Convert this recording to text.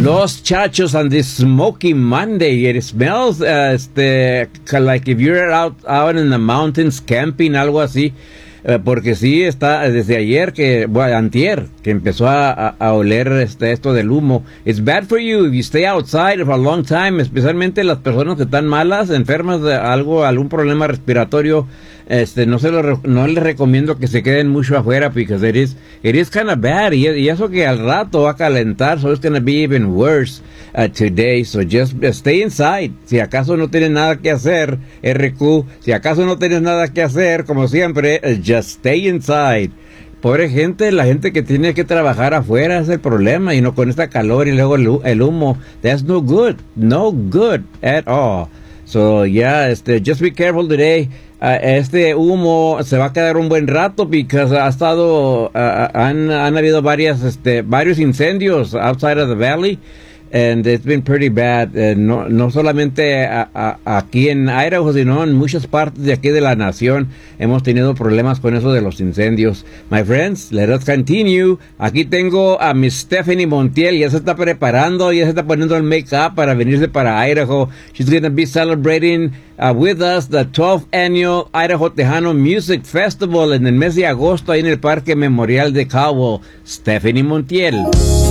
Los Chachos on this smoky Monday. It smells like if you're out in the mountains camping, algo así. Porque sí está desde ayer antier, que empezó a oler esto del humo. It's bad for you if you stay outside for a long time, especialmente las personas que están malas, enfermas de algún problema respiratorio. No les recomiendo que se queden mucho afuera, because it is kind of bad, y eso que al rato va a calentar, so it's going to be even worse today. So just stay inside. Si acaso no tienes nada que hacer, RQ, si acaso no tienes nada que hacer, como siempre, just stay inside. Pobre gente, la gente que tiene que trabajar afuera es el problema, y no con esta calor y luego el humo. That's no good at all. So yeah, just be careful today. Este humo se va a quedar un buen rato, because han habido varios incendios outside of the valley, and it's been pretty bad. No solamente aquí en Idaho, sino en muchas partes de aquí de la nación hemos tenido problemas con eso de los incendios. My friends, let us continue. Aquí tengo a Miss Stephanie Montiel, ya se está preparando, ya se está poniendo el make-up para venirse para Idaho. She's going to be celebrating with us the 12th annual Idaho Tejano Music Festival en el mes de agosto, ahí en el Parque Memorial de Cowell. Stephanie Montiel.